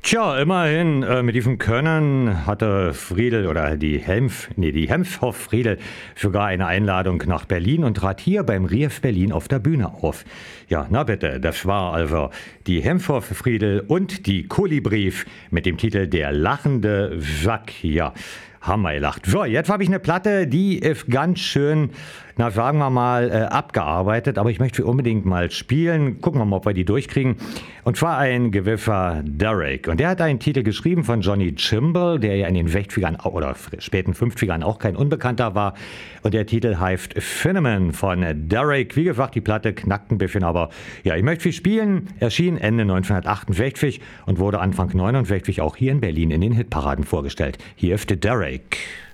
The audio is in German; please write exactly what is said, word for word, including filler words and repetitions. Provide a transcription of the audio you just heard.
Tja, immerhin, äh, mit diesem Können hatte Friedel oder die Helmf, nee, die Hempfhoff Friedel sogar eine Einladung nach Berlin und trat hier beim R I F Berlin auf der Bühne auf. Ja, na bitte, das war also die Hempfhoff Friedel und die Kolibrief mit dem Titel Der lachende Sack. Ja, haben wir gelacht. So, jetzt habe ich eine Platte, die ist ganz schön, na sagen wir mal, äh, abgearbeitet, aber ich möchte unbedingt mal spielen. Gucken wir mal, ob wir die durchkriegen. Und zwar ein gewisser Derek. Und der hat einen Titel geschrieben von Johnny Chimble, der ja in den sechzigern oder späten fünfzigern auch kein Unbekannter war. Und der Titel heißt Cinnamon von Derek. Wie gesagt, die Platte knackt ein bisschen, aber ja, ich möchte viel spielen. Erschien Ende neunzehnhundertachtundsechzig und wurde Anfang neunundsechzig auch hier in Berlin in den Hitparaden vorgestellt. Hier ist Derek.